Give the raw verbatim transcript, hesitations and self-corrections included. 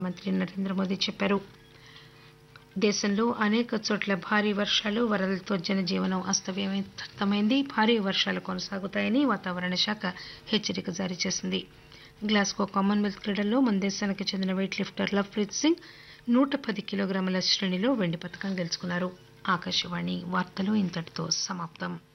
మంత్రి నరేంద్ర మోదీ చెప్పారు. దేశంలో అనేక చోట్ల భారీ వర్షాలు వరదలతో జనజీవనం అస్తవ్యస్తమైంది. భారీ వర్షాలు కొనసాగుతాయని వాతావరణ శాఖ హెచ్చరిక జారీ చేసింది. గ్లాస్గో కామన్వెల్త్ క్రీడల్లో మన దేశానికి చెందిన వెయిట్ లిఫ్టర్ లవ్ప్రీత్ సింగ్ నూట పది కిలోగ్రాముల శ్రేణిలో వెండి పతకం గెలుచుకున్నారు. ఆకాశవాణి వార్తలు ఇంతటితో సమాప్తం.